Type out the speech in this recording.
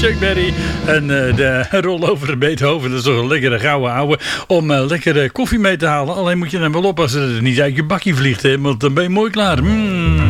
Chuck Berry en de rol over de Beethoven. Dat is toch een lekkere gouden ouwe om lekkere koffie mee te halen. Alleen moet je dan wel oppassen dat het niet uit je bakje vliegt, hè, want dan ben je mooi klaar.